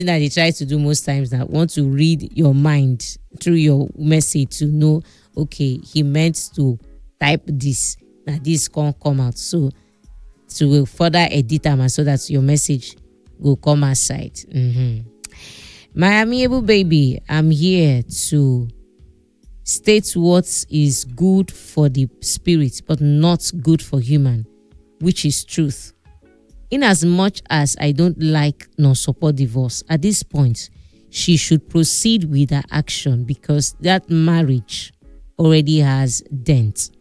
that they try to do most times, that want to read your mind through your message to know, okay, he meant to type this, that this can't come out. So to further edit them so that your message will come outside. My amiable baby, I'm here to state what is good for the spirit but not good for human, which is truth. In as much as I don't like nor support divorce, at this point, she should proceed with her action because that marriage already has dent.